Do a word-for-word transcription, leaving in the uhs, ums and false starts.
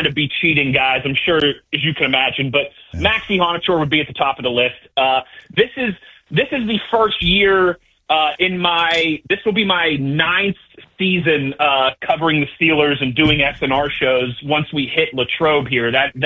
to be cheating, guys. I'm sure, as you can imagine, but yeah. Maxie Honachor would be at the top of the list. Uh, this is this is the first year uh, in my. This will be my ninth season uh, covering the Steelers and doing X and R shows. Once we hit Latrobe here, that. that